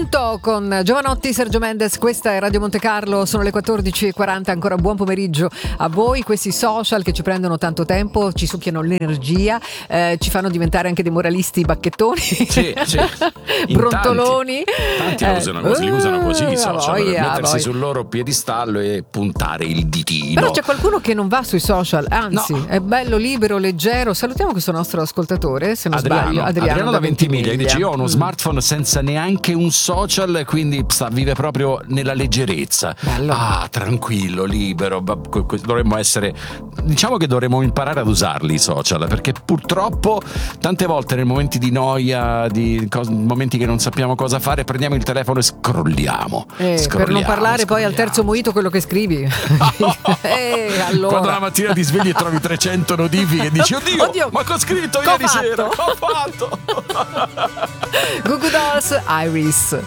Punto con Giovanotti, Sergio Mendes, questa è Radio Monte Carlo, sono le 14:40, ancora buon pomeriggio a voi. Questi social che ci prendono tanto tempo, ci succhiano l'energia, ci fanno diventare anche dei moralisti bacchettoni, sì. brontoloni. Tanti li usano così i social, per mettersi sul loro piedistallo e puntare il ditino. Però c'è qualcuno che non va sui social, anzi è bello, libero, leggero. Salutiamo questo nostro ascoltatore, se non sbaglio, Adriano da Ventimiglia, che dice: io ho uno smartphone senza neanche un social, quindi vive proprio nella leggerezza. Bello. Tranquillo, libero. Dovremmo essere, diciamo che dovremmo imparare ad usarli i social, perché purtroppo tante volte nei momenti di noia, momenti che non sappiamo cosa fare, prendiamo il telefono e scrolliamo. Per non parlare poi al terzo mojito quello che scrivi. Allora. Quando la mattina ti svegli e trovi 300 notifiche e dici oddio, ma che ho scritto ieri sera? Che ho fatto? Goo Goo Dolls, Iris.